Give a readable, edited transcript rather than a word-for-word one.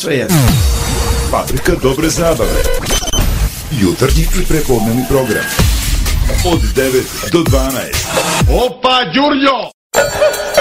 sve jedno. Fabrika dobre zabave. Jutarnji i prepodnevni program. Od 9 do 12. Opa, Đurđo!